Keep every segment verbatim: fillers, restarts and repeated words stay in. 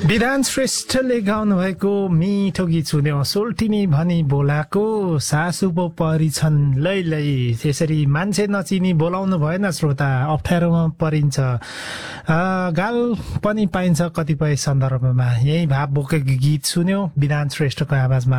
विधान श्रेष्ठले गाउनु भएको मिठो गीत सुन्यौं। सोल्टिनी भनी बोलाको सासु पो परिछन् लै लै। त्यसरी मान्छे नचिनी बोलाउनु भएन श्रोता, अप्ठ्यारोमा परिन्छ, गाल पनि पाइन्छ कतिपय सन्दर्भमा। यही भाव बोकेको गीत सुन्यौं विधान श्रेष्ठको आवाजमा।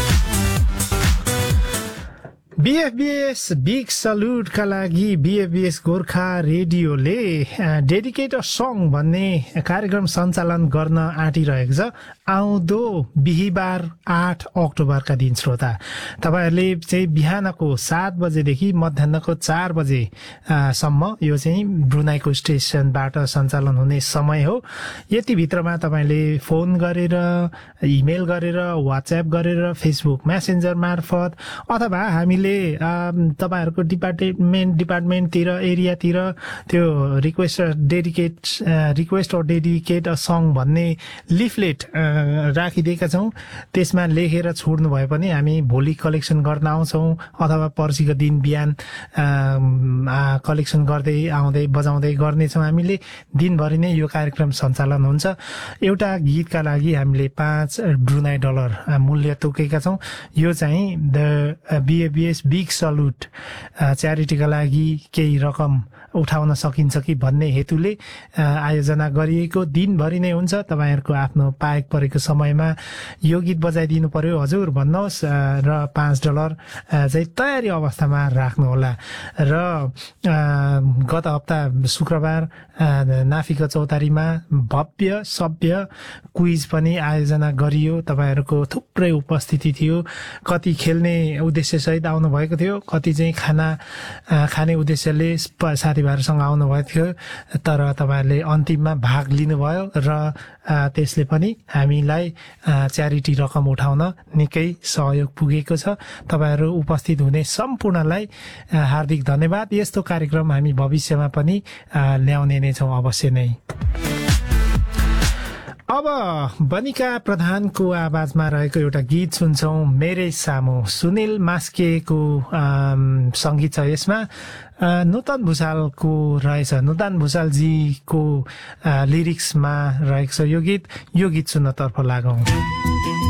बीएफबीएस बिग सल्युटका लागि बीएफबीएस गोर्खा रेडियोले डेडिकेट अ सङ भन्ने कार्यक्रम सञ्चालन गर्न आँटिरहेको छ आउँदो बिहिबार आठ अक्टोबरका दिन। श्रोता, तपाईहरूले चाहिँ बिहानको सात बजेदेखि मध्याहको चार बजे सम्म यो चाहिँ ब्रुनाईको स्टेसनबाट सञ्चालन हुने समय हो। यति भित्रमा तपाईँले फोन गरेर, इमेल गरेर, वाट्सएप गरेर, फेसबुक मेसेन्जर मार्फत अथवा हामीले तपाईहरूको डिपार्टमेन्ट डिपार्टमेन्टतिर एरियातिर त्यो request dedicate request or dedicate a song भन्ने लिफलेट राखिदिएका छौँ। त्यसमा लेखेर छोड्नु भए पनि हामी भोलि कलेक्सन गर्न आउँछौँ अथवा पर्सिको दिन बिहान कलेक्सन गर्दै आउँदै बजाउँदै गर्नेछौँ। हामीले दिनभरि नै यो कार्यक्रम सञ्चालन हुन्छ। एउटा गीतका लागि हामीले पाँच ब्रुनाई डलर मूल्य तोकेका छौँ। यो चाहिँ द बीएफबीएस बिग सल्युट च्यारिटीका लागि केही रकम उठाउन सकिन्छ कि भन्ने हेतुले आयोजना गरिएको दिनभरि नै हुन्छ। तपाईँहरूको आफ्नो पाएक परेको समयमा यो गीत बजाइदिनु पर्यो हजुर भन्नुहोस् र पाँच डलर चाहिँ तयारी अवस्थामा राख्नुहोला। र गत हप्ता शुक्रबार नाफीको चौतारीमा भव्य सभ्य क्विज पनि आयोजना गरियो। तपाईँहरूको थुप्रै उपस्थिति थियो। कति खेल्ने उद्देश्यसहित आउनु भएको थियो, कति चाहिँ खाना खाने उद्देश्यले साथीभाइहरूसँग आउनुभएको थियो। तर तपाईँहरूले अन्तिममा भाग लिनुभयो र त्यसले पनि हामीलाई च्यारिटी रकम उठाउन निकै सहयोग पुगेको छ। तपाईँहरू उपस्थित हुने सम्पूर्णलाई हार्दिक धन्यवाद। यस्तो कार्यक्रम हामी भविष्यमा पनि ल्याउने नै छौँ अवश्य नै। अब बनिका प्रधानको आवाजमा रहेको एउटा गीत सुन्छौं, मेरै सामु। सुनिल मास्केको संगीत छ यसमा। नुतन भुषालको रहेछ, नुतन भुषालजीको लिरिक्समा रहेको छ यो गीत। यो गीत सुन्नतर्फ लागौं।